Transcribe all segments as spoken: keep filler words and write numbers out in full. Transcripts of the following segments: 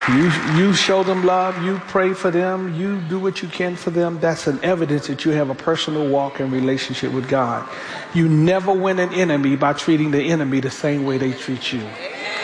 You, you show them love, you pray for them, you do what you can for them. That's an evidence that you have a personal walk and relationship with God. You never win an enemy by treating the enemy the same way they treat you.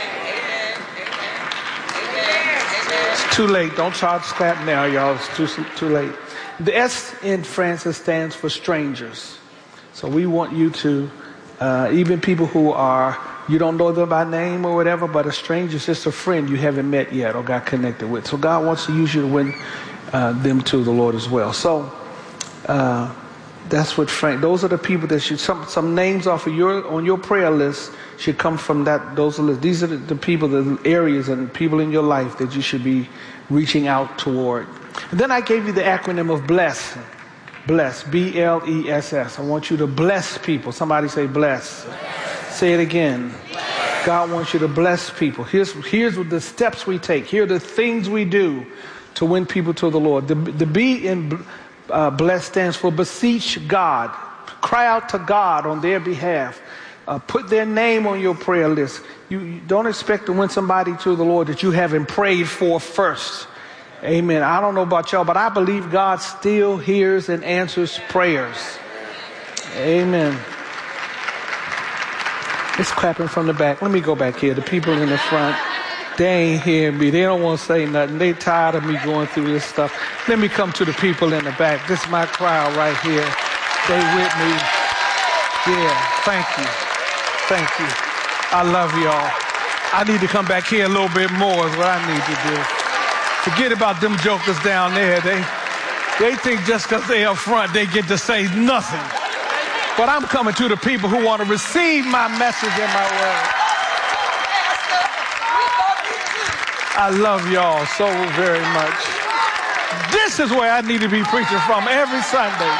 It's too late. Don't try to clap now, y'all. It's too, too late. The S in Francis stands for strangers. So we want you to, uh, even people who are, you don't know them by name or whatever, but a stranger is just a friend you haven't met yet or got connected with. So God wants to use you to win uh, them to the Lord as well. So uh, that's what Frank. Those are the people that should. Some some names off of your on your prayer list should come from that. Those are these are the, the people, the areas and people in your life that you should be reaching out toward. And then I gave you the acronym of BLESS. Bless. B L E S S. I want you to bless people. Somebody say bless. Bless. Say it again. God wants you to bless people. Here's, here's the steps we take. Here are the things we do to win people to the Lord. The, the B in uh, bless stands for beseech God. Cry out to God on their behalf. Uh, put their name on your prayer list. You, you don't expect to win somebody to the Lord that you haven't prayed for first. Amen. I don't know about y'all, but I believe God still hears and answers prayers. Amen. It's clapping from the back. Let me go back here. The people in the front, they ain't hearing me. They don't want to say nothing. They tired of me going through this stuff. Let me come to the people in the back. This is my crowd right here. They with me. Yeah, thank you. Thank you. I love y'all. I need to come back here a little bit more is what I need to do. Forget about them jokers down there. They, they think just because they up front, they get to say nothing. But I'm coming to the people who want to receive my message and my word. I love y'all so very much. This is where I need to be preaching from every Sunday.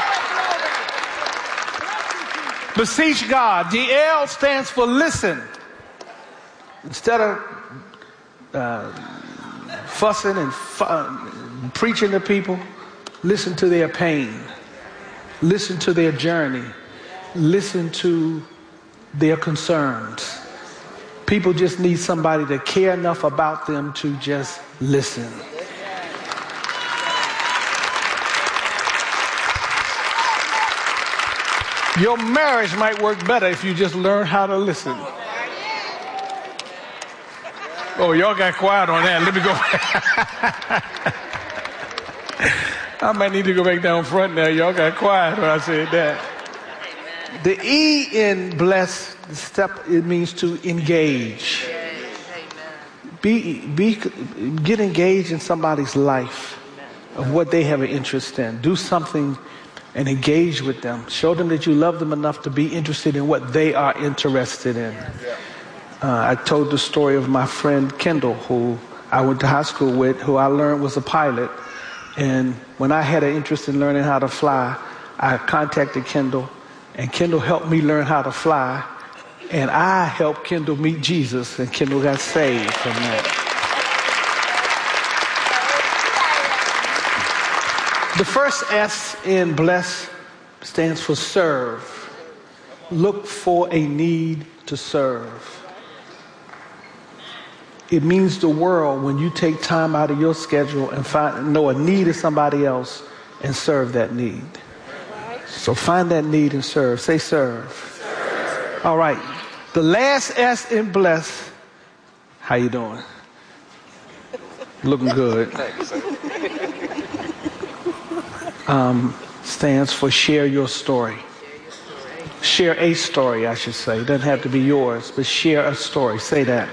Beseech God. The L stands for listen. Instead of uh, fussing and fu- preaching to people, listen to their pain. Listen to their journey. Listen to their concerns. People just need somebody to care enough about them to just listen. Your marriage might work better if you just learn how to listen. Oh, y'all got quiet on that. Let me go. I might need to go back down front now. Y'all got quiet when I said that. The E in bless, the step, it means to engage. Be, be, get engaged in somebody's life of what they have an interest in. Do something and engage with them. Show them that you love them enough to be interested in what they are interested in. Uh, I told the story of my friend Kendall, who I went to high school with, who I learned was a pilot. And when I had an interest in learning how to fly, I contacted Kendall. And Kendall helped me learn how to fly. And I helped Kendall meet Jesus. And Kendall got saved from that. The first S in bless stands for serve. Look for a need to serve. It means the world when you take time out of your schedule and find know a need of somebody else and serve that need. So find that need and serve. Say serve. Serve. All right. The last S in bless. How you doing? Looking good. Um, stands for share your story. Share a story, I should say. It doesn't have to be yours, but share a story. Say that.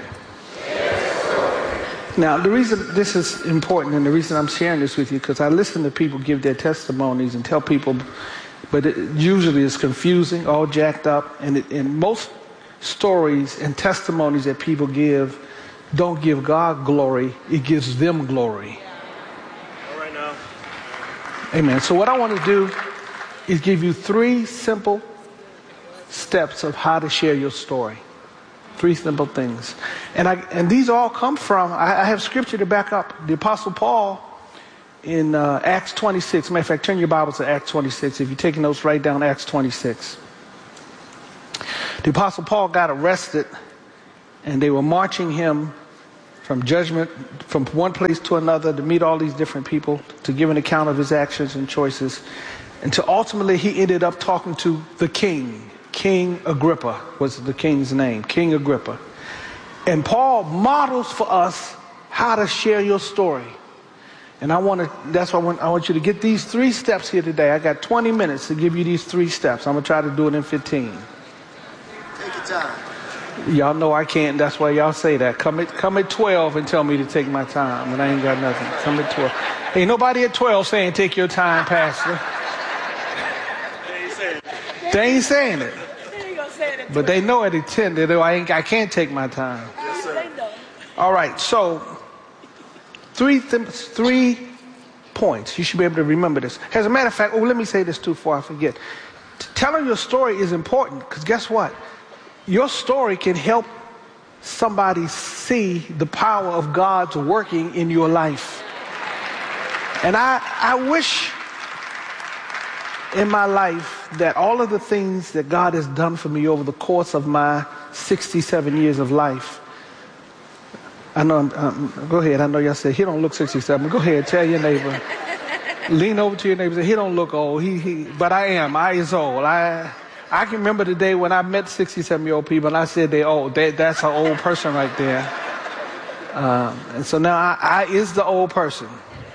Now, the reason this is important and the reason I'm sharing this with you, because I listen to people give their testimonies and tell people, but it usually is confusing, all jacked up, and, it, and most stories and testimonies that people give don't give God glory, it gives them glory. All right now. Amen. So what I want to do is give you three simple steps of how to share your story. Three simple things. And I and these all come from, I, I have scripture to back up. The Apostle Paul in uh, Acts twenty-six. Matter of fact, turn your Bibles to Acts twenty-six. If you're taking notes, write down Acts twenty-six. The Apostle Paul got arrested and they were marching him from judgment, from one place to another, to meet all these different people, to give an account of his actions and choices. And to ultimately, he ended up talking to the king. King Agrippa was the king's name, King Agrippa. And Paul models for us how to share your story. And I want to, that's why I want, I want you to get these three steps here today. I got twenty minutes to give you these three steps. I'm going to try to do it in fifteen. Take your time. Y'all know I can't. That's why y'all say that. Come at, come at twelve and tell me to take my time. And I ain't got nothing. Come at twelve. Ain't nobody at twelve saying take your time, Pastor. They ain't saying it. They ain't saying it. They ain't gonna say it at But they know at ten. They know I, ain't, I can't take my time. Yes, sir. They know. All right. So three, th- three points. You should be able to remember this. As a matter of fact, oh, let me say this too before I forget. T- telling your story is important because guess what? Your story can help somebody see the power of God's working in your life. And I, I wish in my life that all of the things that God has done for me over the course of my sixty-seven years of life. I know, I'm, um, go ahead. I know y'all said he don't look sixty-seven. Go ahead, tell your neighbor. Lean over to your neighbor and say, he don't look old. He, he, but I am. I is old. I... I can remember the day when I met sixty-seven-year-old people and I said they old. They, that's an old person right there. Um, and so now I, I is the old person.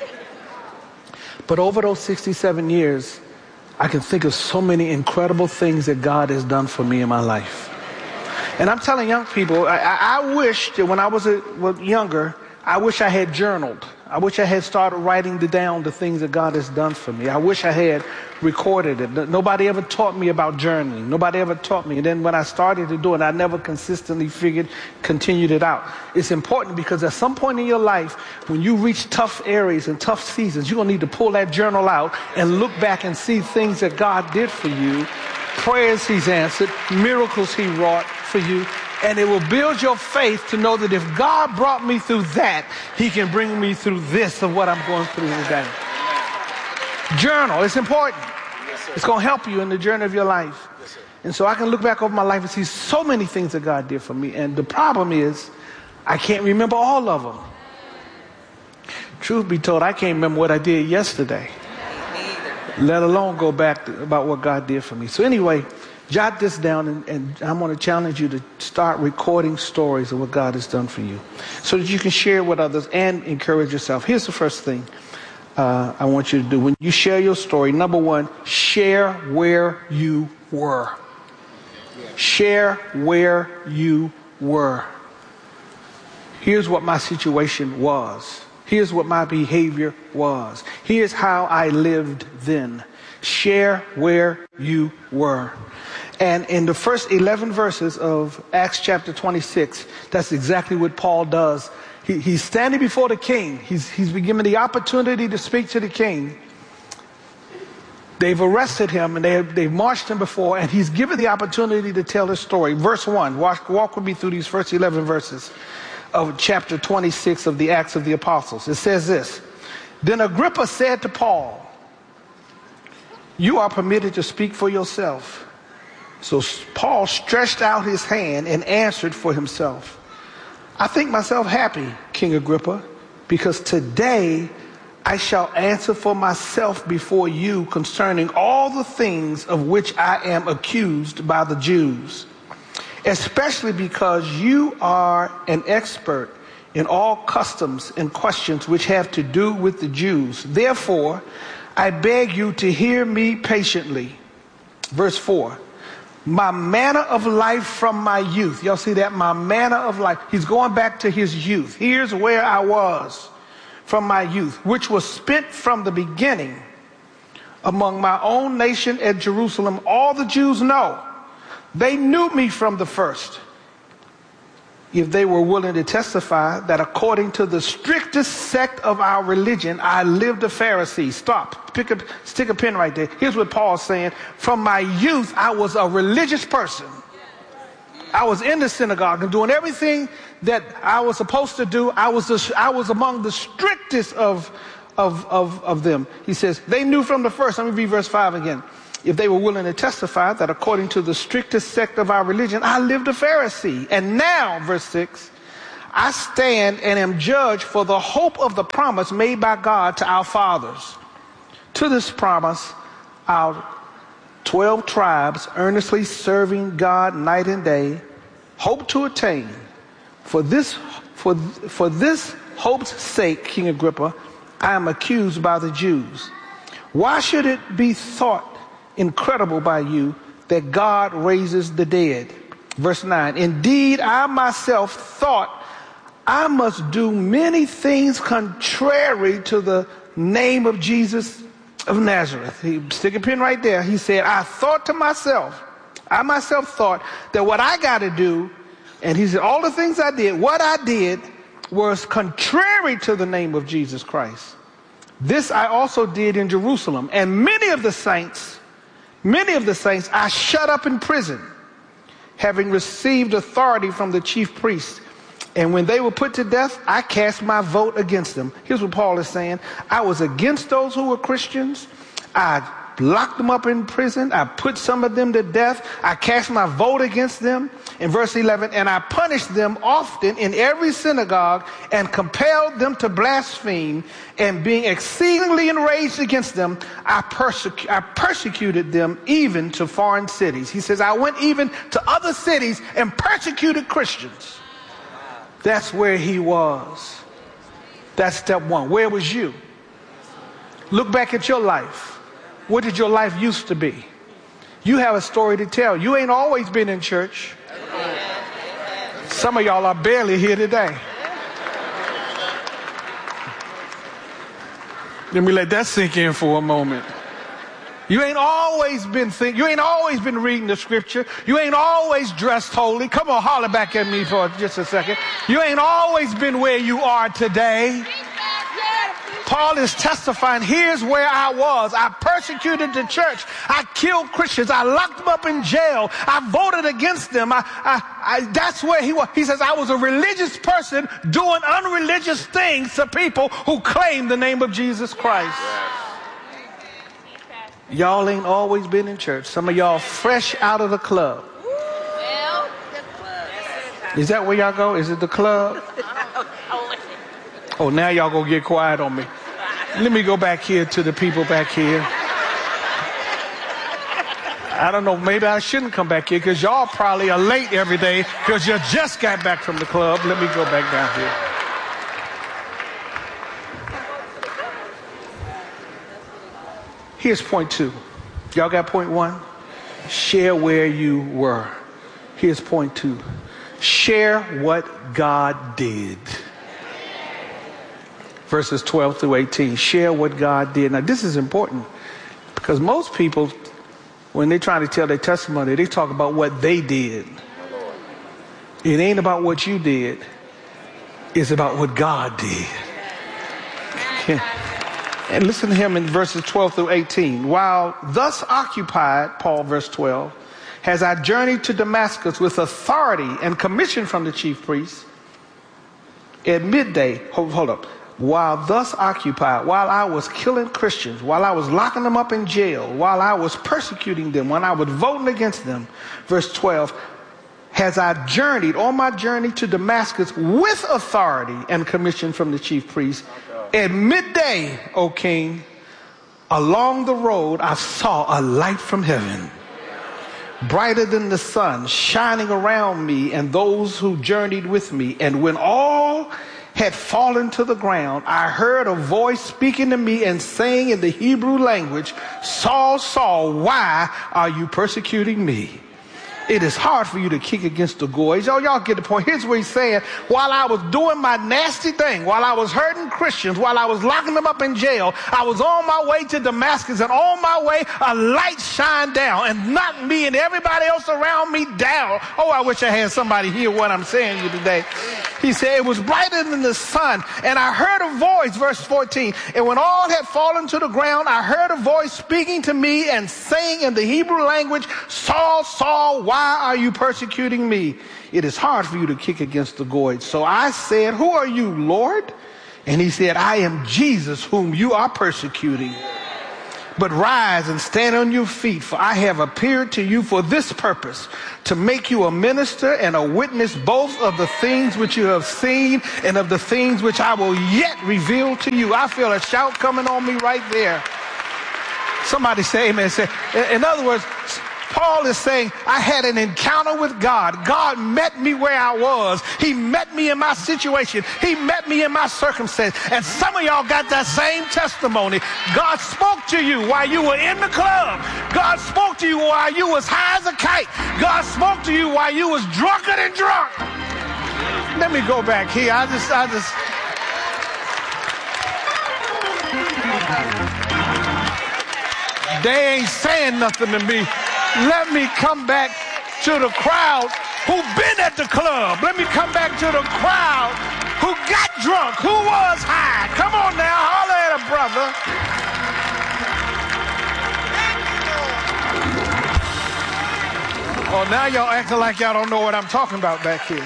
But over those sixty-seven years, I can think of so many incredible things that God has done for me in my life. And I'm telling young people, I, I, I wish that when I was, a, was younger, I wish I had journaled. I wish I had started writing down the things that God has done for me. I wish I had recorded it. Nobody ever taught me about journaling. Nobody ever taught me. And then when I started to do it, I never consistently figured, continued it out. It's important because at some point in your life, when you reach tough areas and tough seasons, you're going to need to pull that journal out and look back and see things that God did for you, prayers he's answered, miracles he wrought for you. And it will build your faith to know that if God brought me through that, he can bring me through this of what I'm going through today. Journal, it's important. Yes, it's going to help you in the journey of your life. Yes, and so I can look back over my life and see so many things that God did for me. And the problem is, I can't remember all of them. Truth be told, I can't remember what I did yesterday, let alone go back to, about what God did for me. So anyway, jot this down, and, and I want to challenge you to start recording stories of what God has done for you so that you can share it with others and encourage yourself. Here's the first thing uh, I want you to do. When you share your story, number one, share where you were. Share where you were. Here's what my situation was. Here's what my behavior was. Here's how I lived then. Share where you were. And in the first eleven verses of Acts chapter twenty-six, that's exactly what Paul does. He, he's standing before the king. He's, he's been given the opportunity to speak to the king. They've arrested him and they have, they've marched him before, and he's given the opportunity to tell his story. Verse one, walk, walk with me through these first eleven verses of chapter twenty-six of the Acts of the Apostles. It says this: Then Agrippa said to Paul, "You are permitted to speak for yourself." So Paul stretched out his hand and answered for himself. "I think myself happy, King Agrippa, because today I shall answer for myself before you concerning all the things of which I am accused by the Jews, especially because you are an expert in all customs and questions which have to do with the Jews. Therefore, I beg you to hear me patiently." Verse four. "My manner of life from my youth." Y'all see that? My manner of life. He's going back to his youth. Here's where I was from my youth, which was spent from the beginning among my own nation at Jerusalem. All the Jews know. They knew me from the first, if they were willing to testify that according to the strictest sect of our religion, I lived a Pharisee. Stop. Pick up, stick a pin right there. Here's what Paul's saying. From my youth, I was a religious person. I was in the synagogue and doing everything that I was supposed to do. I was the, I was among the strictest of, of, of, of them. He says, they knew from the first. Let me read verse five again. If they were willing to testify that according to the strictest sect of our religion, I lived a Pharisee. And now, verse six, I stand and am judged for the hope of the promise made by God to our fathers. To this promise, our twelve tribes, earnestly serving God night and day, hope to attain. For this, for, for this hope's sake, King Agrippa, I am accused by the Jews. Why should it be thought incredible by you that God raises the dead? Verse nine, indeed, I myself thought I must do many things contrary to the name of Jesus of Nazareth. He stick a pin right there. He said, I thought to myself, I myself thought that what I got to do, and he said, all the things I did, what I did was contrary to the name of Jesus Christ. This I also did in Jerusalem. And many of the saints, many of the saints I shut up in prison, having received authority from the chief priests. And when they were put to death, I cast my vote against them. Here's what Paul is saying. I was against those who were Christians. I locked them up in prison. I put some of them to death. I cast my vote against them. In verse eleven, and I punished them often in every synagogue and compelled them to blaspheme. And being exceedingly enraged against them, I, persecu- I persecuted them even to foreign cities. He says, I went even to other cities and persecuted Christians. That's where he was. That's step one. Where was you? Look back at your life. What did your life used to be? You have a story to tell. You ain't always been in church. Some of y'all are barely here today. Let me let that sink in for a moment. You ain't always been think, you ain't always been reading the scripture. You ain't always dressed holy. Come on, holler back at me for just a second. You ain't always been where you are today. Paul is testifying, here's where I was. I persecuted the church. I killed Christians. I locked them up in jail. I voted against them. I, I, I, that's where he was. He says, I was a religious person doing unreligious things to people who claim the name of Jesus Christ. Y'all ain't always been in church. Some of y'all fresh out of the club. Is that where y'all go? Is it the club? Oh, now y'all gonna get quiet on me. Let me go back here to the people back here. I don't know, maybe I shouldn't come back here because y'all probably are late every day because you just got back from the club. Let me go back down here. Here's point two. Y'all got point one? Share where you were. Here's point two. Share what God did. Verses twelve through eighteen. Share what God did. Now this is important because most people, when they try to tell their testimony, they talk about what they did. It ain't about what you did. It's about what God did. Okay. And listen to him in verses twelve through eighteen. While thus occupied, Paul, verse twelve, as I journeyed to Damascus with authority and commission from the chief priests, at midday, hold, hold up, while thus occupied, while I was killing Christians, while I was locking them up in jail, while I was persecuting them, when I was voting against them, verse twelve, as I journeyed on my journey to Damascus with authority and commission from the chief priests, at midday, O king, along the road I saw a light from heaven, brighter than the sun, shining around me and those who journeyed with me. And when all had fallen to the ground, I heard a voice speaking to me and saying in the Hebrew language, Saul, Saul, why are you persecuting me? It is hard for you to kick against the goys. Oh, y'all get the point. Here's what he's saying. While I was doing my nasty thing, while I was hurting Christians, while I was locking them up in jail, I was on my way to Damascus, and on my way, a light shined down and knocked me and everybody else around me down. Oh, I wish I had somebody hear what I'm saying to you today. He said, it was brighter than the sun, and I heard a voice, verse fourteen, and when all had fallen to the ground, I heard a voice speaking to me and saying in the Hebrew language, Saul, Saul, why are you persecuting me? It is hard for you to kick against the goys. So I said, who are you, Lord? And he said, I am Jesus whom you are persecuting. But rise and stand on your feet, for I have appeared to you for this purpose, to make you a minister and a witness both of the things which you have seen and of the things which I will yet reveal to you. I feel a shout coming on me right there. Somebody say amen. Say, in other words, Paul is saying, I had an encounter with God. God met me where I was. He met me in my situation. He met me in my circumstance. And some of y'all got that same testimony. God spoke to you while you were in the club. God spoke to you while you was high as a kite. God spoke to you while you was drunker than drunk. Let me go back here. I just, I just. They ain't saying nothing to me. Let me come back to the crowd who been at the club. Let me come back to the crowd who got drunk, who was high. Come on now, holler at a brother. Oh, now y'all acting like y'all don't know what I'm talking about back here.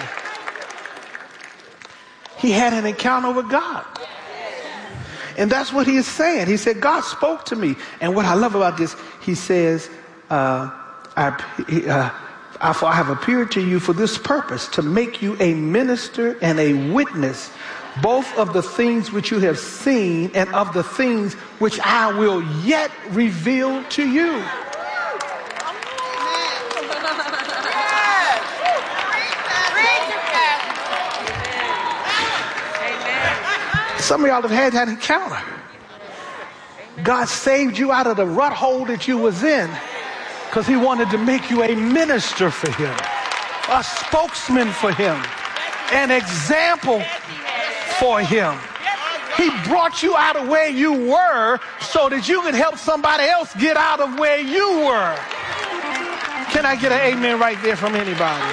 He had an encounter with God. And that's what he is saying. He said, God spoke to me. And what I love about this, he says, uh, I, uh, I, for I have appeared to you for this purpose, to make you a minister and a witness, both of the things which you have seen and of the things which I will yet reveal to you. Some of y'all have had that encounter. God saved you out of the rut hole that you was in because he wanted to make you a minister for him, a spokesman for him, an example for him. He brought you out of where you were so that you could help somebody else get out of where you were. Can I get an amen right there from anybody?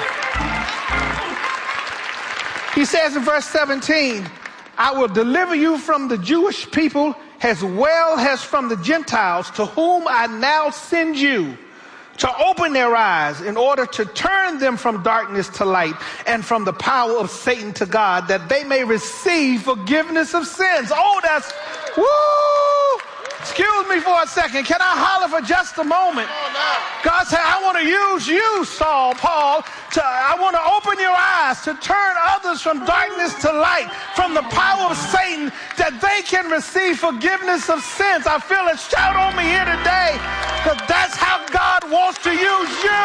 He says in verse seventeen, I will deliver you from the Jewish people as well as from the Gentiles, to whom I now send you, to open their eyes in order to turn them from darkness to light and from the power of Satan to God, that they may receive forgiveness of sins. Oh, that's, woo! Excuse me for a second. Can I holler for just a moment? God said, I want to use you, Saul, Paul, to, I want to open your eyes to turn others from darkness to light, from the power of Satan, that they can receive forgiveness of sins. I feel a shout on me here today, because that's how God wants to use you.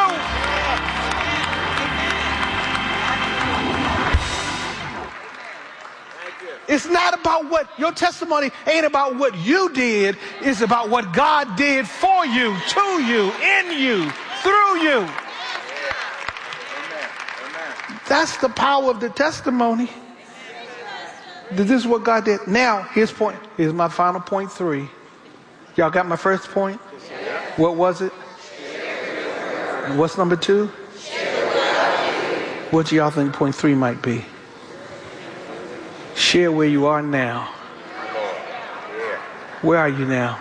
It's not about what, your testimony ain't about what you did. It's about what God did for you, to you, in you, through you. That's the power of the testimony. This is what God did. Now, here's point. Here's my final point three. Y'all got my first point? What was it? And what's number two? What do y'all think point three might be? Share where you are now. Where are you now?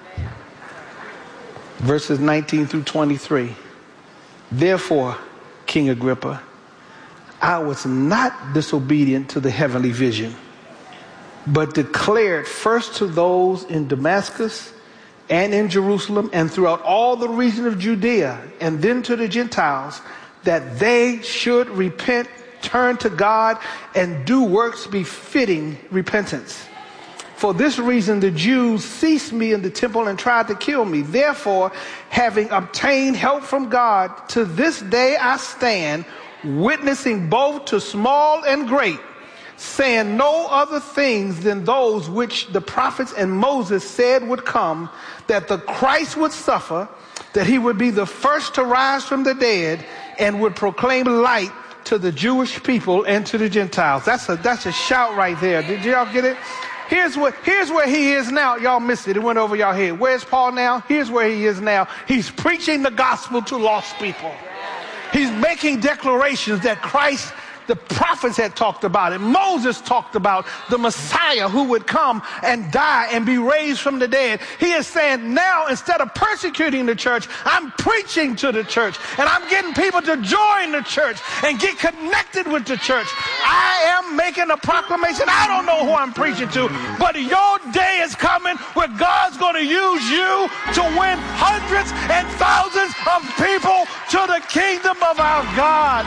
Verses nineteen through twenty-three. Therefore, King Agrippa, I was not disobedient to the heavenly vision, but declared first to those in Damascus and in Jerusalem and throughout all the region of Judea, and then to the Gentiles, that they should repent, turn to God, and do works befitting repentance. For this reason the Jews seized me in the temple and tried to kill me. Therefore, having obtained help from God, to this day I stand, witnessing both to small and great, saying no other things than those which the prophets and Moses said would come, that the Christ would suffer, that he would be the first to rise from the dead, and would proclaim light to the Jewish people and to the Gentiles. That's a that's a shout right there. Did y'all get it? Here's what here's where he is now. Y'all missed it. It went over y'all head. Where's Paul now? Here's where he is now. He's preaching the gospel to lost people. He's making declarations that Christ The prophets had talked about it. Moses talked about the Messiah who would come and die and be raised from the dead. He is saying now, instead of persecuting the church, I'm preaching to the church, and I'm getting people to join the church and get connected with the church. I am making a proclamation. I don't know who I'm preaching to, but your day is coming where God's going to use you to win hundreds and thousands of people to the kingdom of our God.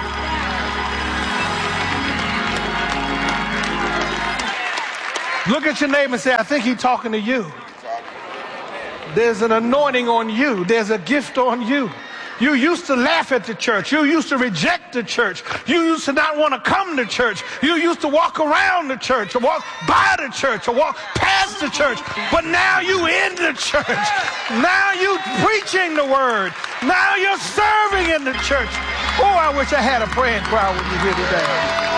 Look at your neighbor and say, I think he's talking to you. There's an anointing on you. There's a gift on you. You used to laugh at the church. You used to reject the church. You used to not want to come to church. You used to walk around the church or walk by the church or walk past the church. But now you in the church. Now you preaching the word. Now you're serving in the church. Oh, I wish I had a praying crowd with you here today.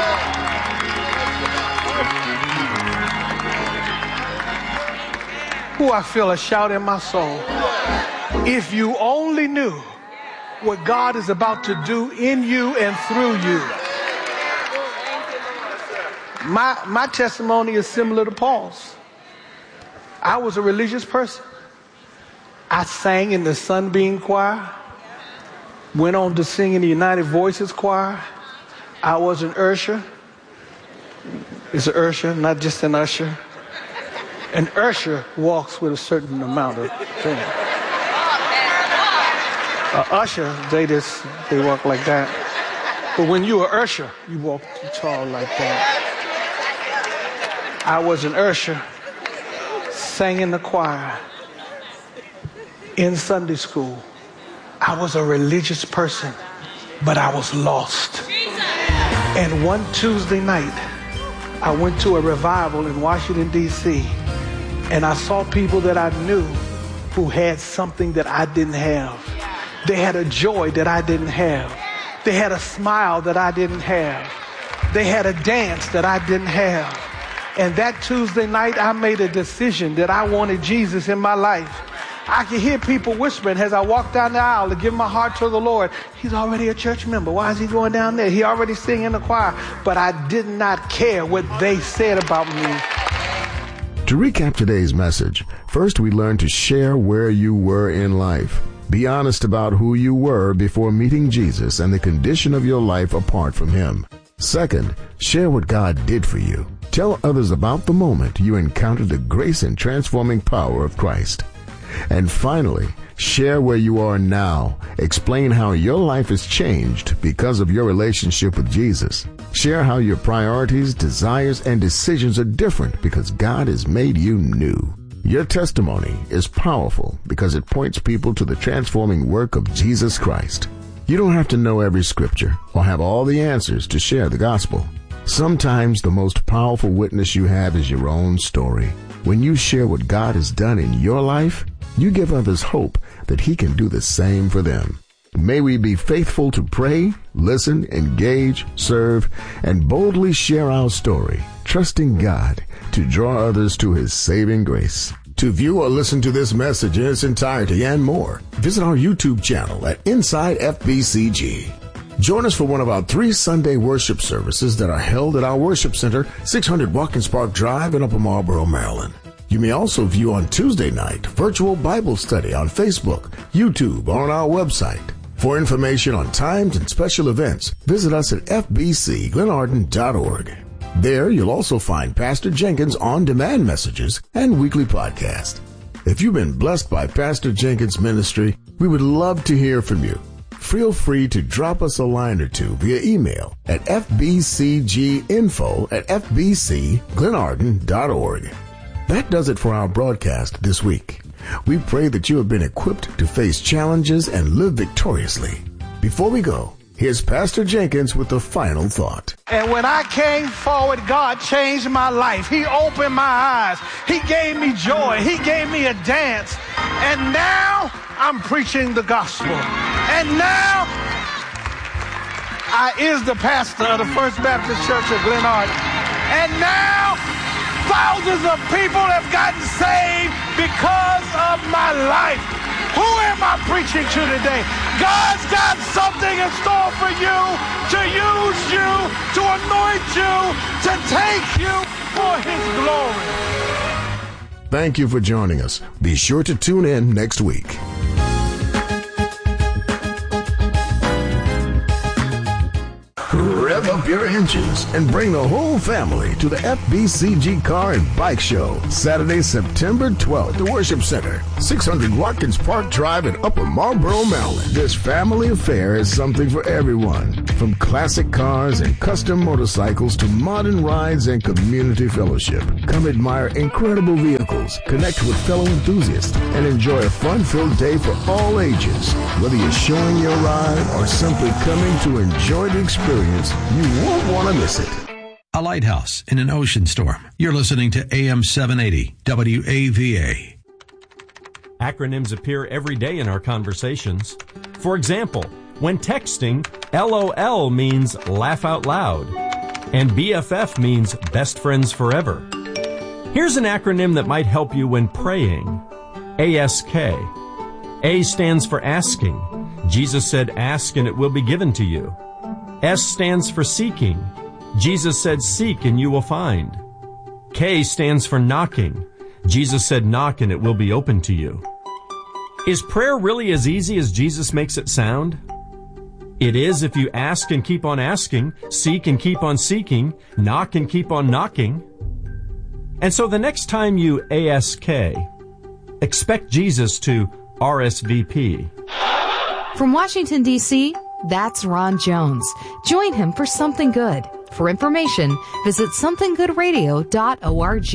Oh, I feel a shout in my soul. If you only knew what God is about to do in you and through you. My, my testimony is similar to Paul's. I was a religious person. I sang in the Sunbeam Choir, went on to sing in the United Voices Choir. I was an usher. It's an usher, not just an usher. An usher walks with a certain amount of thing. An usher, they just, they walk like that. But when you're an usher, you walk tall like that. I was an usher, sang in the choir, in Sunday school. I was a religious person, but I was lost. And one Tuesday night, I went to a revival in Washington, D C, and I saw people that I knew who had something that I didn't have. They had a joy that I didn't have. They had a smile that I didn't have. They had a dance that I didn't have. And that Tuesday night, I made a decision that I wanted Jesus in my life. I could hear people whispering as I walked down the aisle to give my heart to the Lord. He's already a church member. Why is he going down there? He already sing in the choir. But I did not care what they said about me. To recap today's message, first we learned to share where you were in life. Be honest about who you were before meeting Jesus and the condition of your life apart from him. Second, share what God did for you. Tell others about the moment you encountered the grace and transforming power of Christ. And finally, share where you are now. Explain how your life has changed because of your relationship with Jesus. Share how your priorities, desires, and decisions are different because God has made you new. Your testimony is powerful because it points people to the transforming work of Jesus Christ. You don't have to know every scripture or have all the answers to share the gospel. Sometimes the most powerful witness you have is your own story. When you share what God has done in your life, you give others hope that he can do the same for them. May we be faithful to pray, listen, engage, serve, and boldly share our story, trusting God to draw others to his saving grace. To view or listen to this message in its entirety and more, visit our YouTube channel at Inside F B C G. Join us for one of our three Sunday worship services that are held at our worship center, six hundred Watkins Park Drive in Upper Marlboro, Maryland. You may also view on Tuesday night virtual Bible study on Facebook, YouTube, or on our website. For information on times and special events, visit us at f b c glenarden dot org. There, you'll also find Pastor Jenkins' on-demand messages and weekly podcast. If you've been blessed by Pastor Jenkins' ministry, we would love to hear from you. Feel free to drop us a line or two via email at f b c g info at f b c glenarden dot org. That does it for our broadcast this week. We pray that you have been equipped to face challenges and live victoriously. Before we go, here's Pastor Jenkins with the final thought. And when I came forward, God changed my life. He opened my eyes. He gave me joy. He gave me a dance. And now I'm preaching the gospel. And now I is the pastor of the First Baptist Church of Glenarden. And now thousands of people have gotten saved because of my life. Who am I preaching to today? God's got something in store for you, to use you, to anoint you, to take you for his glory. Thank you for joining us. Be sure to tune in next week. Rev up your engines and bring the whole family to the F B C G Car and Bike Show, Saturday, September twelfth at the Worship Center, six hundred Watkins Park Drive in Upper Marlboro, Maryland. This family affair is something for everyone, from classic cars and custom motorcycles to modern rides and community fellowship. Come admire incredible vehicles, connect with fellow enthusiasts, and enjoy a fun-filled day for all ages. Whether you're showing your ride or simply coming to enjoy the experience, you won't want to miss it. A lighthouse in an ocean storm. You're listening to A M seven eighty W A V A. Acronyms appear every day in our conversations. For example, when texting, LOL means laugh out loud, and B F F means best friends forever. Here's an acronym that might help you when praying. A S K. A stands for asking. Jesus said, ask and it will be given to you. S stands for seeking. Jesus said, seek and you will find. K stands for knocking. Jesus said, knock and it will be open to you. Is prayer really as easy as Jesus makes it sound? It is if you ask and keep on asking, seek and keep on seeking, knock and keep on knocking. And so the next time you A S K, expect Jesus to R S V P. From Washington, D C, that's Ron Jones. Join him for Something Good. For information, visit something good radio dot org.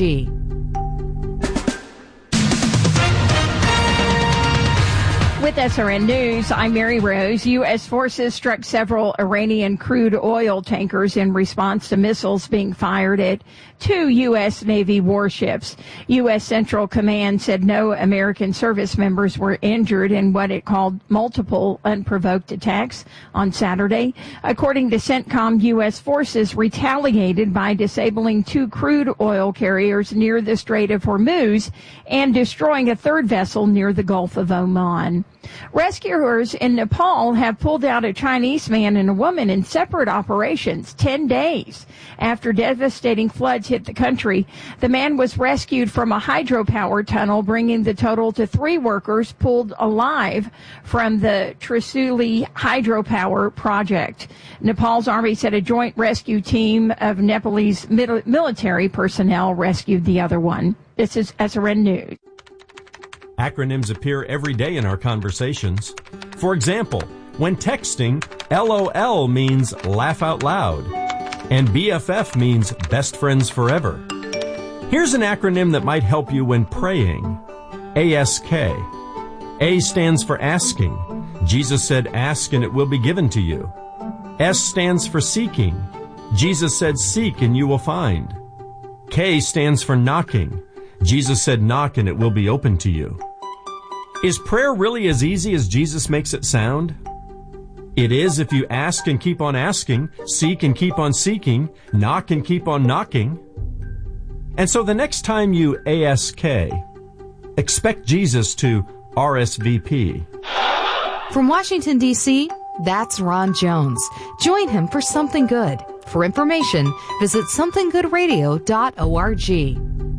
With S R N News, I'm Mary Rose. U S forces struck several Iranian crude oil tankers in response to missiles being fired at two U S Navy warships. U S Central Command said no American service members were injured in what it called multiple unprovoked attacks on Saturday. According to CENTCOM, U S forces retaliated by disabling two crude oil carriers near the Strait of Hormuz and destroying a third vessel near the Gulf of Oman. Rescuers in Nepal have pulled out a Chinese man and a woman in separate operations ten days after devastating floods hit the country. The man was rescued from a hydropower tunnel, bringing the total to three workers pulled alive from the Trisuli hydropower project. Nepal's army said a joint rescue team of Nepalese military personnel rescued the other one. This is S R N News. Acronyms appear every day in our conversations. For example, when texting, LOL means laugh out loud, and B F F means best friends forever. Here's an acronym that might help you when praying. A S K. A stands for asking. Jesus said, ask and it will be given to you. S stands for seeking. Jesus said, seek and you will find. K stands for knocking. Jesus said, knock and it will be open to you. Is prayer really as easy as Jesus makes it sound? It is if you ask and keep on asking, seek and keep on seeking, knock and keep on knocking. And so the next time you A S K, expect Jesus to R S V P. From Washington, D C, that's Ron Jones. Join him for Something Good. For information, visit something good radio dot org.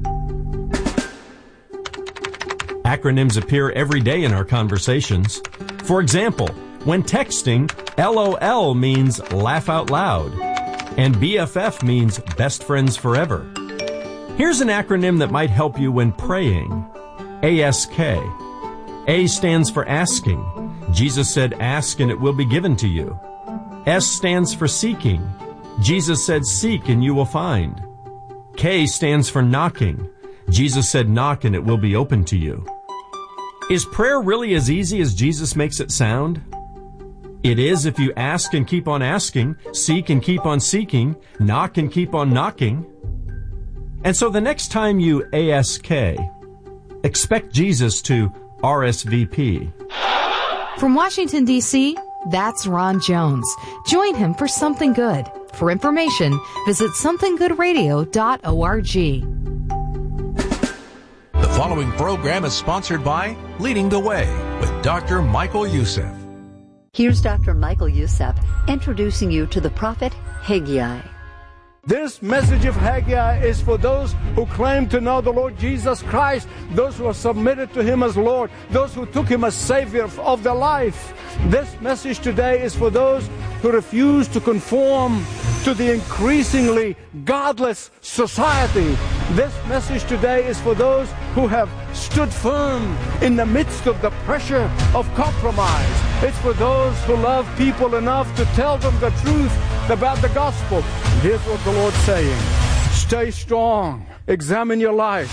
Acronyms appear every day in our conversations. For example, when texting, LOL means laugh out loud, and B F F means best friends forever. Here's an acronym that might help you when praying. A S K. A stands for asking. Jesus said, ask and it will be given to you. S stands for seeking. Jesus said, seek and you will find. K stands for knocking. Jesus said, knock and it will be open to you. Is prayer really as easy as Jesus makes it sound? It is if you ask and keep on asking, seek and keep on seeking, knock and keep on knocking. And so the next time you A S K, expect Jesus to R S V P. From Washington, D C, that's Ron Jones. Join him for Something Good. For information, visit something good radio dot org. The following program is sponsored by Leading the Way with Doctor Michael Youssef. Here's Doctor Michael Youssef introducing you to the prophet Haggai. This message of Haggai is for those who claim to know the Lord Jesus Christ, those who are submitted to Him as Lord, those who took Him as Savior of their life. This message today is for those who refuse to conform to the increasingly godless society. This message today is for those who have stood firm in the midst of the pressure of compromise. It's for those who love people enough to tell them the truth about the gospel. And here's what the Lord's saying. Stay strong. Examine your life.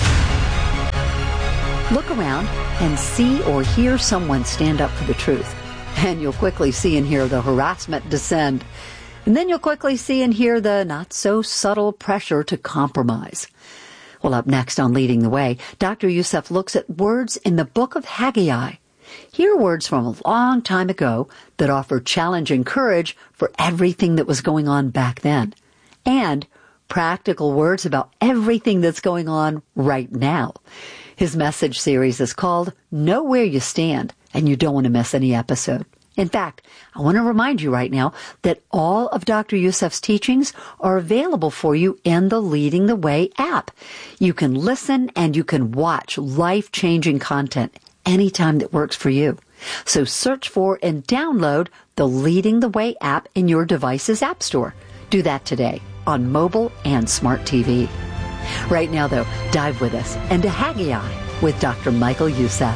Look around and see or hear someone stand up for the truth. And you'll quickly see and hear the harassment descend. And then you'll quickly see and hear the not-so-subtle pressure to compromise. Well, up next on Leading the Way, Doctor Youssef looks at words in the book of Haggai. Here are words from a long time ago that offer challenge and courage for everything that was going on back then. And practical words about everything that's going on right now. His message series is called Know Where You Stand, and you don't want to miss any episode. In fact, I want to remind you right now that all of Doctor Youssef's teachings are available for you in the Leading the Way app. You can listen and you can watch life-changing content anytime that works for you. So search for and download the Leading the Way app in your device's app store. Do that today on mobile and smart T V. Right now, though, dive with us into Haggai with Doctor Michael Youssef.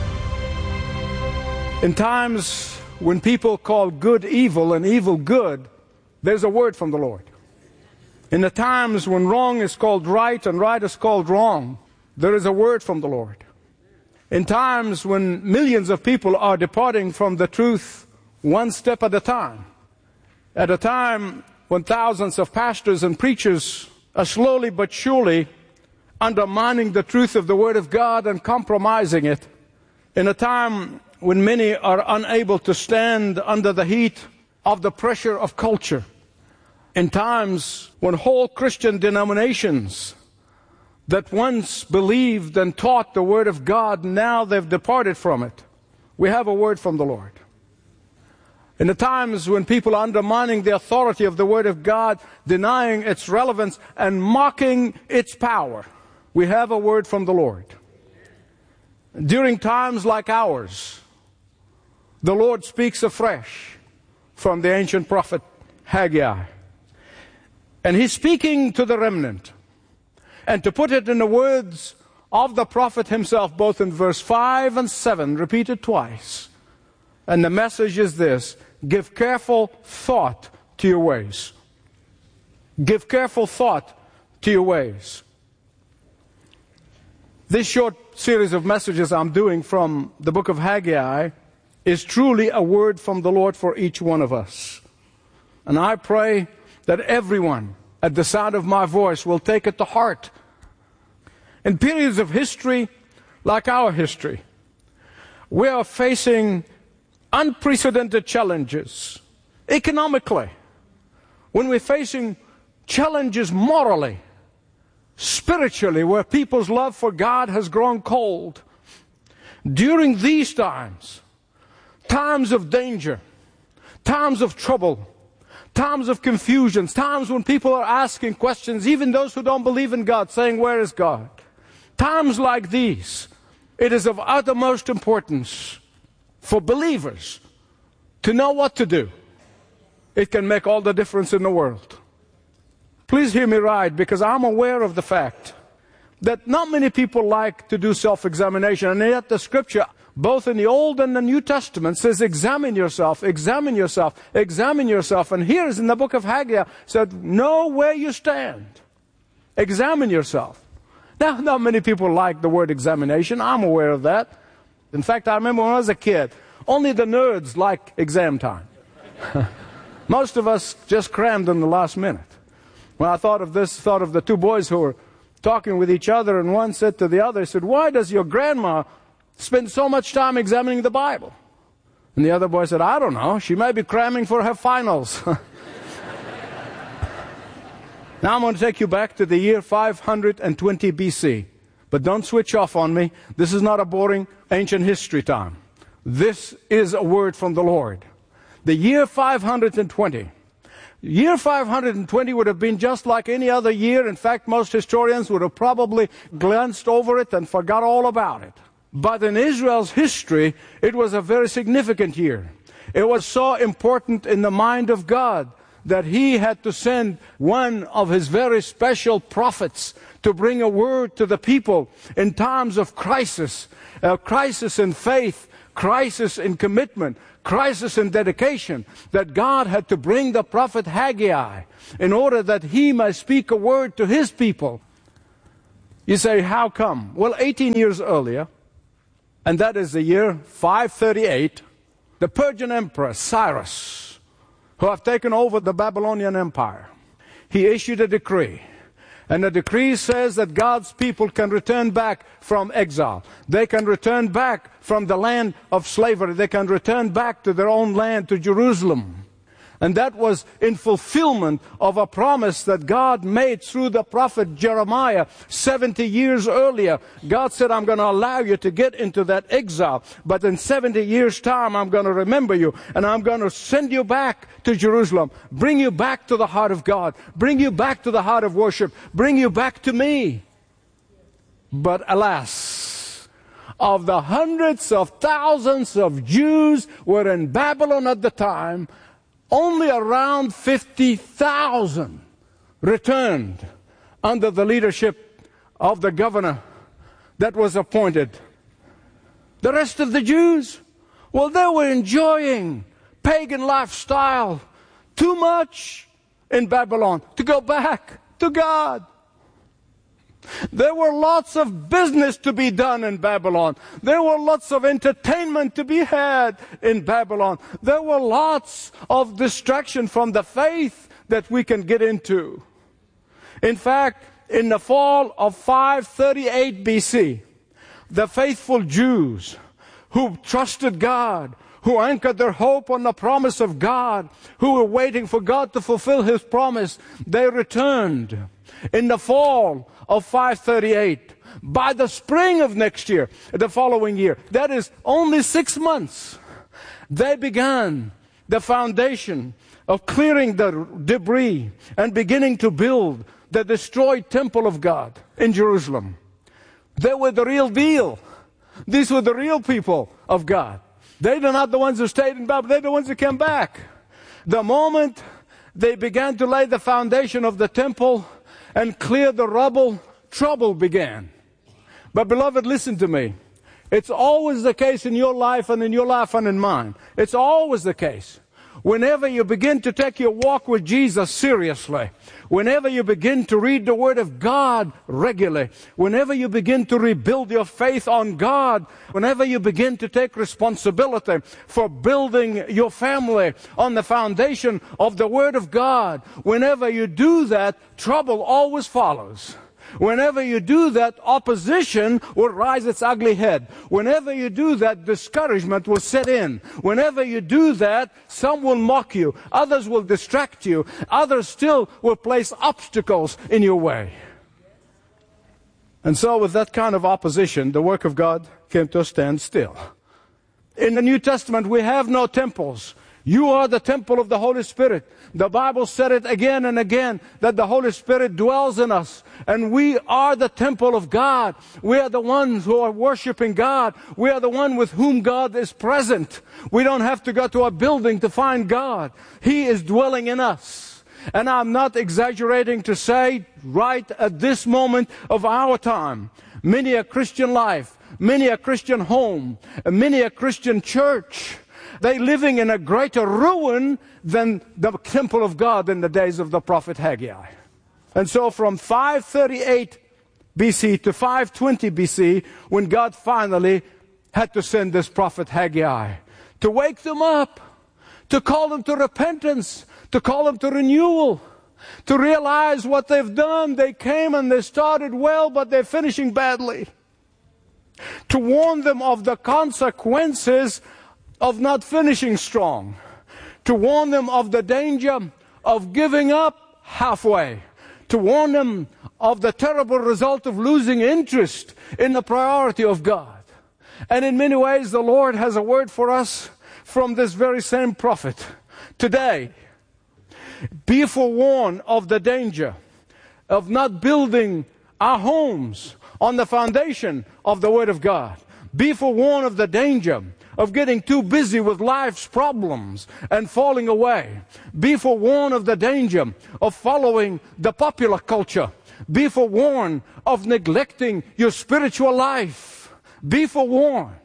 In times when people call good evil and evil good, there's a word from the Lord. In the times when wrong is called right and right is called wrong, there is a word from the Lord. In times when millions of people are departing from the truth one step at a time, at a time when thousands of pastors and preachers are slowly but surely undermining the truth of the Word of God and compromising it, in a time when many are unable to stand under the heat of the pressure of culture, in times when whole Christian denominations that once believed and taught the Word of God, now they've departed from it, we have a word from the Lord. In the times when people are undermining the authority of the Word of God, denying its relevance and mocking its power, we have a word from the Lord. During times like ours, the Lord speaks afresh from the ancient prophet Haggai. And He's speaking to the remnant. And to put it in the words of the prophet himself, both in verse five and seven, repeated twice. And the message is this: give careful thought to your ways. Give careful thought to your ways. This short series of messages I'm doing from the book of Haggai is truly a word from the Lord for each one of us. And I pray that everyone at the sound of my voice will take it to heart. In periods of history like our history, we are facing unprecedented challenges economically, when we're facing challenges morally, spiritually, where people's love for God has grown cold. During these times, times of danger, times of trouble, times of confusion, times when people are asking questions, even those who don't believe in God, saying, where is God? Times like these, it is of uttermost importance for believers to know what to do. It can make all the difference in the world. Please hear me right, because I'm aware of the fact that not many people like to do self-examination, and yet the Scripture, both in the Old and the New Testament, says examine yourself, examine yourself, examine yourself. And here is in the book of Haggai, said, know where you stand. Examine yourself. Now, not many people like the word examination. I'm aware of that. In fact, I remember when I was a kid, only the nerds like exam time. Most of us just crammed in the last minute. When I thought of this, thought of the two boys who were talking with each other, and one said to the other, he said, why does your grandma spend so much time examining the Bible? And the other boy said, I don't know. She may be cramming for her finals. Now I'm going to take you back to the year five hundred twenty B C, But don't switch off on me. This is not a boring ancient history time. This is a word from the Lord. The year five hundred twenty. Year five hundred twenty would have been just like any other year. In fact, most historians would have probably glanced over it and forgot all about it. But in Israel's history, it was a very significant year. It was so important in the mind of God that He had to send one of His very special prophets to bring a word to the people in times of crisis, a crisis in faith, crisis in commitment, crisis in dedication, that God had to bring the prophet Haggai in order that he might speak a word to His people. You say, how come? Well, eighteen years earlier, and that is the year five thirty-eight, the Persian Emperor Cyrus, who have taken over the Babylonian Empire, he issued a decree. And the decree says that God's people can return back from exile. They can return back from the land of slavery. They can return back to their own land, to Jerusalem. And that was in fulfillment of a promise that God made through the prophet Jeremiah seventy years earlier. God said, I'm going to allow you to get into that exile, but in seventy years' time, I'm going to remember you, and I'm going to send you back to Jerusalem, bring you back to the heart of God, bring you back to the heart of worship, bring you back to me. But alas, of the hundreds of thousands of Jews were in Babylon at the time, only around fifty thousand returned under the leadership of the governor that was appointed. The rest of the Jews, well, they were enjoying pagan lifestyle too much in Babylon to go back to God. There were lots of business to be done in Babylon. There were lots of entertainment to be had in Babylon. There were lots of distraction from the faith that we can get into. In fact, in the fall of five thirty-eight B C, the faithful Jews who trusted God, who anchored their hope on the promise of God, who were waiting for God to fulfill His promise, they returned. In the fall of five thirty-eight, by the spring of next year, the following year, that is only six months, they began the foundation of clearing the debris and beginning to build the destroyed temple of God in Jerusalem. They were the real deal. These were the real people of God. They are not the ones who stayed in Babylon. They're the ones who came back. The moment they began to lay the foundation of the temple and clear the rubble, trouble began. But beloved, listen to me. It's always the case in your life and in your life and in mine. It's always the case. Whenever you begin to take your walk with Jesus seriously, whenever you begin to read the Word of God regularly, whenever you begin to rebuild your faith on God, whenever you begin to take responsibility for building your family on the foundation of the Word of God, whenever you do that, trouble always follows. Whenever you do that, opposition will rise its ugly head. Whenever you do that, discouragement will set in. Whenever you do that, some will mock you, others will distract you, others still will place obstacles in your way. And so with that kind of opposition, the work of God came to a standstill. In the New Testament, we have no temples. You are the temple of the Holy Spirit. The Bible said it again and again, that the Holy Spirit dwells in us. And we are the temple of God. We are the ones who are worshiping God. We are the one with whom God is present. We don't have to go to a building to find God. He is dwelling in us. And I'm not exaggerating to say, right at this moment of our time, many a Christian life, many a Christian home, many a Christian church, they're living in a greater ruin than the temple of God in the days of the prophet Haggai. And so from five thirty-eight B C to five twenty B C, when God finally had to send this prophet Haggai to wake them up, to call them to repentance, to call them to renewal, to realize what they've done. They came and they started well, but they're finishing badly. To warn them of the consequences of not finishing strong, to warn them of the danger of giving up halfway, to warn them of the terrible result of losing interest in the priority of God. And in many ways, the Lord has a word for us from this very same prophet today. Be forewarned of the danger of not building our homes on the foundation of the Word of God. Be forewarned of the danger of getting too busy with life's problems and falling away. Be forewarned of the danger of following the popular culture. Be forewarned of neglecting your spiritual life. Be forewarned.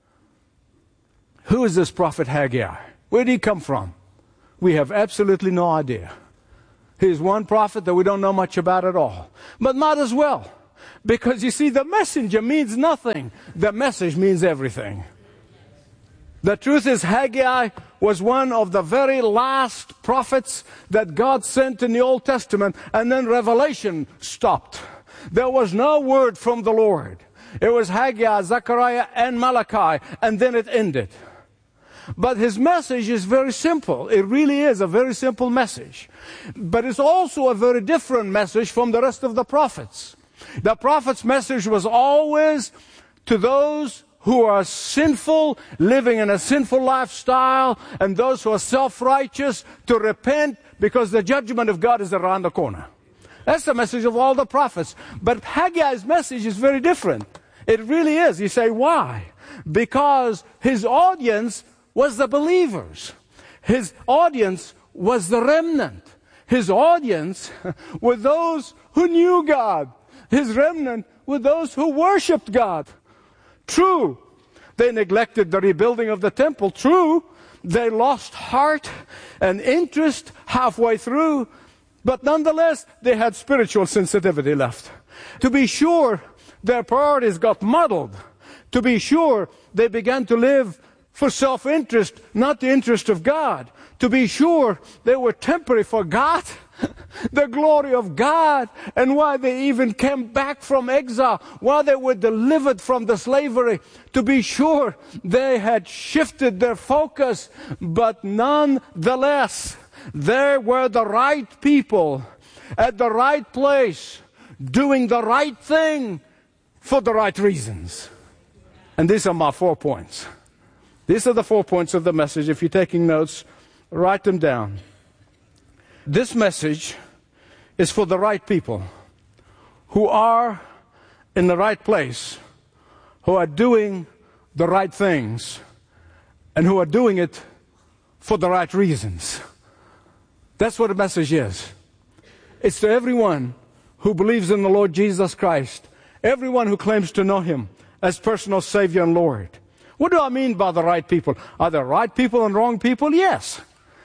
Who is this prophet Haggai? Where did he come from? We have absolutely no idea. He's one prophet that we don't know much about at all. But might as well. Because you see, the messenger means nothing. The message means everything. The truth is, Haggai was one of the very last prophets that God sent in the Old Testament, and then Revelation stopped. There was no word from the Lord. It was Haggai, Zechariah, and Malachi, and then it ended. But his message is very simple. It really is a very simple message. But it's also a very different message from the rest of the prophets. The prophet's message was always to those who are sinful, living in a sinful lifestyle, and those who are self-righteous, to repent, because the judgment of God is around the corner. That's the message of all the prophets. But Haggai's message is very different. It really is. You say, why? Because his audience was the believers. His audience was the remnant. His audience were those who knew God. His remnant were those who worshipped God. True, they neglected the rebuilding of the temple. True, they lost heart and interest halfway through. But nonetheless, they had spiritual sensitivity left. To be sure, their priorities got muddled. To be sure, they began to live for self-interest, not the interest of God. To be sure, they were temporary, forgot the glory of God, and why they even came back from exile, why they were delivered from the slavery. To be sure, they had shifted their focus, but nonetheless, they were the right people at the right place, doing the right thing for the right reasons. And these are my four points. These are the four points of the message. If you're taking notes, write them down. This message is for the right people who are in the right place, who are doing the right things, and who are doing it for the right reasons. That's what the message is. It's to everyone who believes in the Lord Jesus Christ, everyone who claims to know Him as personal Savior and Lord. What do I mean by the right people? Are there right people and wrong people? Yes.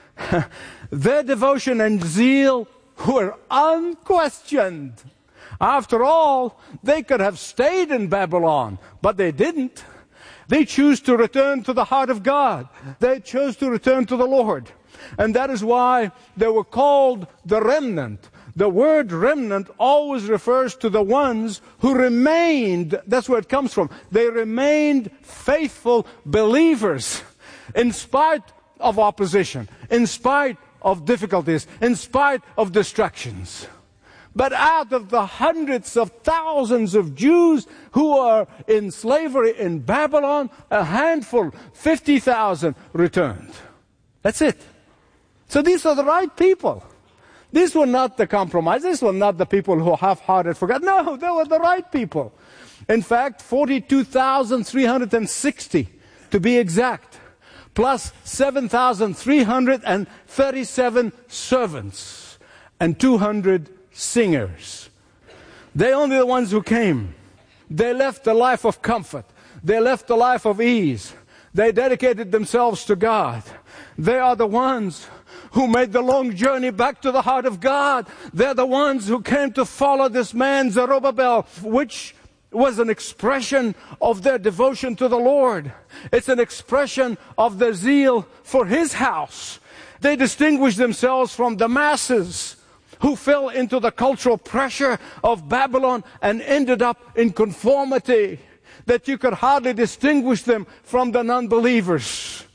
Their devotion and zeal were unquestioned. After all, they could have stayed in Babylon, but they didn't. They chose to return to the heart of God. They chose to return to the Lord. And that is why they were called the remnant. The word remnant always refers to the ones who remained. That's where it comes from. They remained faithful believers in spite of opposition, in spite of difficulties, in spite of distractions. But out of the hundreds of thousands of Jews who are in slavery in Babylon, a handful, fifty thousand, returned. That's it. So these are the right people. These were not the compromise. These were not the people who half-hearted forgot. No, they were the right people. In fact, forty-two thousand three hundred sixty to be exact, plus seven thousand three hundred thirty-seven servants and two hundred singers. They're only the ones who came. They left a life of comfort. They left a life of ease. They dedicated themselves to God. They are the ones who made the long journey back to the heart of God. They're the ones who came to follow this man Zerubbabel, which was an expression of their devotion to the Lord. It's an expression of their zeal for His house. They distinguished themselves from the masses who fell into the cultural pressure of Babylon and ended up in conformity, that you could hardly distinguish them from the non-believers.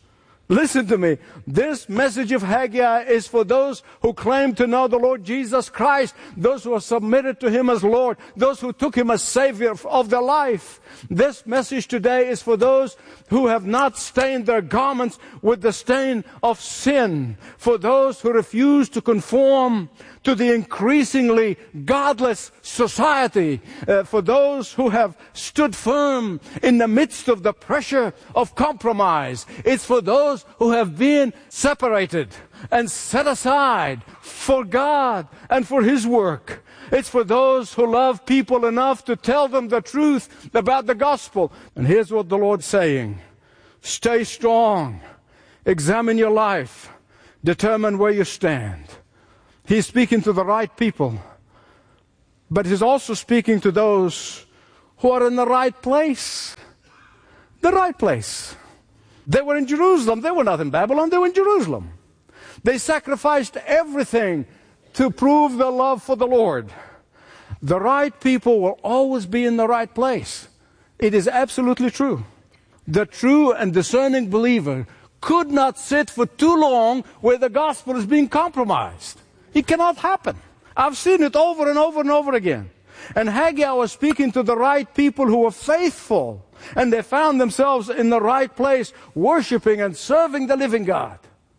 Listen to me. This message of Haggai is for those who claim to know the Lord Jesus Christ, those who are submitted to Him as Lord, those who took Him as Savior of their life. This message today is for those who have not stained their garments with the stain of sin, for those who refuse to conform to the increasingly godless society, uh, for those who have stood firm in the midst of the pressure of compromise. It's for those who have been separated and set aside for God and for His work. It's for those who love people enough to tell them the truth about the gospel. And here's what the Lord's saying. Stay strong. Examine your life. Determine where you stand. He's speaking to the right people, but He's also speaking to those who are in the right place. The right place. They were in Jerusalem. They were not in Babylon. They were in Jerusalem. They sacrificed everything to prove their love for the Lord. The right people will always be in the right place. It is absolutely true. The true and discerning believer could not sit for too long where the gospel is being compromised. It cannot happen. I've seen it over and over and over again. And Haggai was speaking to the right people who were faithful. And they found themselves in the right place, worshiping and serving the living God.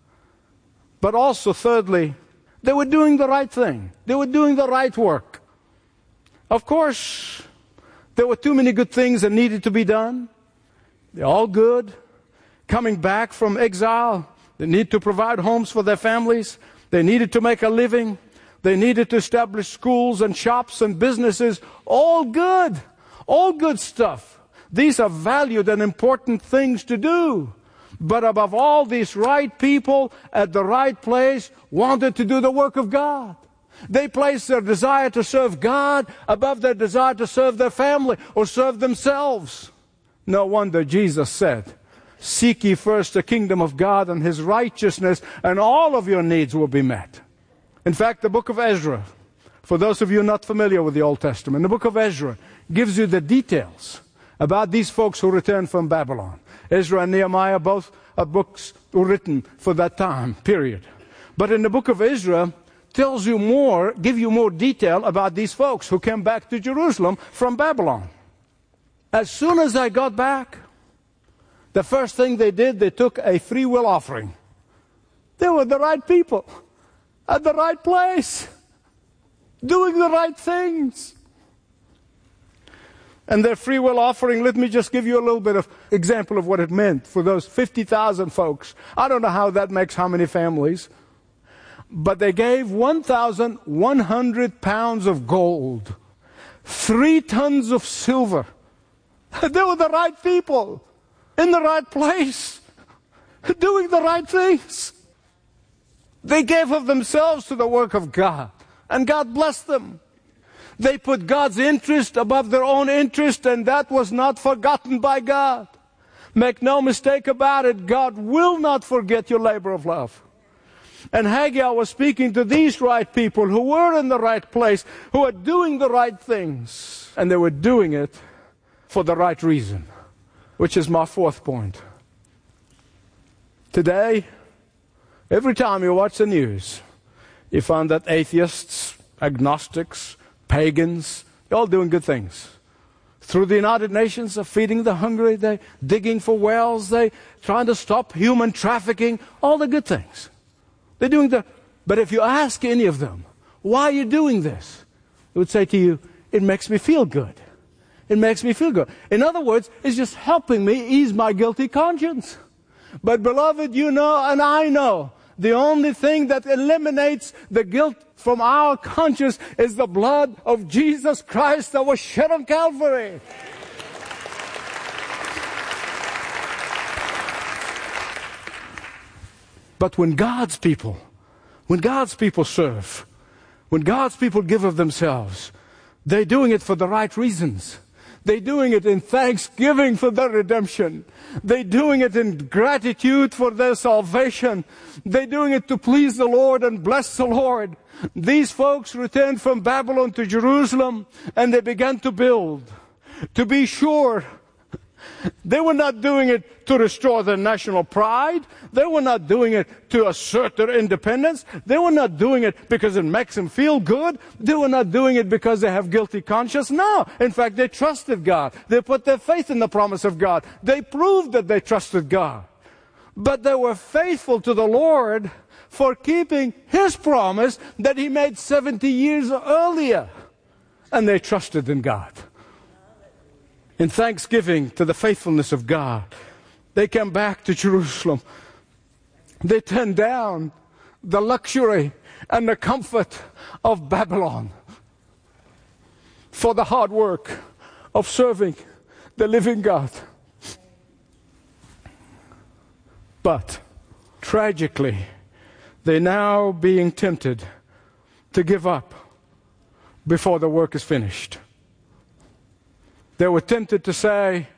But also, thirdly, they were doing the right thing. They were doing the right work. Of course, there were too many good things that needed to be done. They're all good. Coming back from exile, they need to provide homes for their families. They needed to make a living. They needed to establish schools and shops and businesses. All good. All good stuff. These are valued and important things to do. But above all, these right people at the right place wanted to do the work of God. They placed their desire to serve God above their desire to serve their family or serve themselves. No wonder Jesus said, seek ye first the kingdom of God and His righteousness, and all of your needs will be met. In fact, the book of Ezra, for those of you not familiar with the Old Testament, the book of Ezra gives you the details about these folks who returned from Babylon. Ezra and Nehemiah, both are books written for that time period. But in the book of Ezra, tells you more, give you more detail about these folks who came back to Jerusalem from Babylon. As soon as I got back, the first thing they did, they took a free will offering. They were the right people, at the right place, doing the right things. And their free will offering, let me just give you a little bit of example of what it meant for those fifty thousand folks. I don't know how that makes how many families. But they gave one thousand one hundred pounds of gold, three tons of silver. They were the right people, in the right place, doing the right things. They gave of themselves to the work of God, and God blessed them. They put God's interest above their own interest, and that was not forgotten by God. Make no mistake about it, God will not forget your labor of love. And Haggai was speaking to these right people who were in the right place, who were doing the right things. And they were doing it for the right reason, which is my fourth point. Today, every time you watch the news, you find that atheists, agnostics, pagans, they're all doing good things. Through the United Nations, they're feeding the hungry, they're digging for wells, they're trying to stop human trafficking, all the good things. They're doing the, but if you ask any of them, why are you doing this? They would say to you, it makes me feel good. It makes me feel good. In other words, it's just helping me ease my guilty conscience. But beloved, you know and I know, the only thing that eliminates the guilt from our conscience is the blood of Jesus Christ that was shed on Calvary. But when God's people, when God's people serve, when God's people give of themselves, they're doing it for the right reasons. They're doing it in thanksgiving for their redemption. They're doing it in gratitude for their salvation. They're doing it to please the Lord and bless the Lord. These folks returned from Babylon to Jerusalem, and they began to build. To be sure, They were not doing it to restore their national pride. They were not doing it to assert their independence. They were not doing it because it makes them feel good. They were not doing it because they have guilty conscience. No. In fact, they trusted God. They put their faith in the promise of God. They proved that they trusted God. But they were faithful to the Lord for keeping His promise that He made seventy years earlier. And they trusted in God. In thanksgiving to the faithfulness of God, they came back to Jerusalem. They turned down the luxury and the comfort of Babylon for the hard work of serving the living God. But, tragically, they're now being tempted to give up before the work is finished. They were tempted to say,